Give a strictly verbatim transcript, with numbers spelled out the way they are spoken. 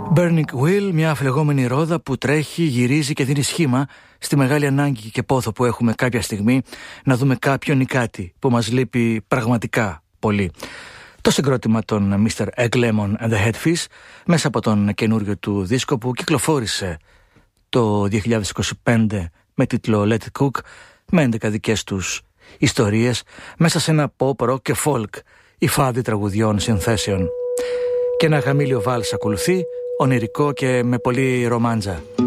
Burning Wheel, μια αφλεγόμενη ρόδα που τρέχει, γυρίζει και δίνει σχήμα στη μεγάλη ανάγκη και πόθο που έχουμε κάποια στιγμή να δούμε κάποιον ή κάτι που μας λείπει πραγματικά πολύ. Το συγκρότημα των μίστερ Egg Lemon and the Headfish μέσα από τον καινούριο του δίσκο που κυκλοφόρησε το δύο χιλιάδες είκοσι πέντε με τίτλο Let It Cook, με έντεκα δικές τους ιστορίες μέσα σε ένα pop, rock και folk υφάδι τραγουδιών συνθέσεων. Και ένα γαμήλιο βάλς ακολουθεί, ονειρικό και με πολύ ρομάντζα.